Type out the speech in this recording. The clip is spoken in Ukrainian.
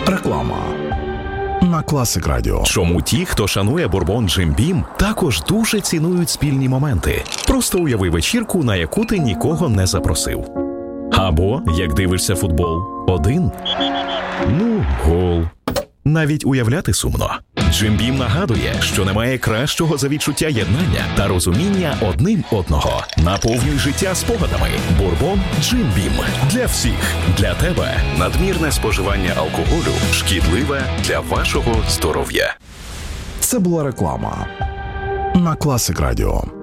Реклама на Класик Радіо. Чому ті, хто шанує бурбон Джим Бім, також дуже цінують спільні моменти? Просто уяви вечірку, на яку ти нікого не запросив. Або, як дивишся футбол, один. Гол. Навіть уявляти сумно. Джим Бім нагадує, що немає кращого за відчуття єднання та розуміння одним одного. Наповнюй життя спогадами. Бурбон Джим Бім. Для всіх. Для тебе. Надмірне споживання алкоголю шкідливе для вашого здоров'я. Це була реклама на Класик Радіо.